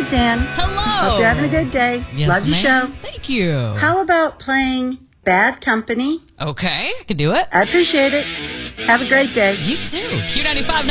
Dan. Hello. Hope you're having a good day. Yes, Love your ma'am. show. Thank you. How about playing Bad Company? Okay, I can do it. I appreciate it. Have a great day. You too. Q95.